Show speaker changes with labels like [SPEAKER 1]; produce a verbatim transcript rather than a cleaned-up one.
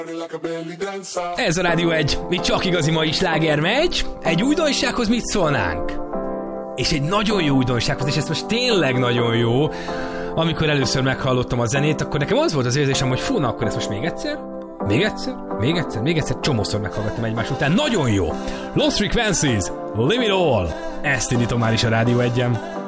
[SPEAKER 1] Ez a Rádió egy, itt csak igazi mai sláger megy. Egy újdonsághoz mit szólnánk? És egy nagyon jó újdonsághoz, és ez most tényleg nagyon jó. Amikor először meghallottam a zenét, akkor nekem az volt az érzésem, hogy fú, na akkor ezt most még egyszer, még egyszer, még egyszer, még egyszer, csomószor meghallgattam egymás után. Nagyon jó! Lost Frequencies, Live It All! Ezt indítom már is a Rádió egyen.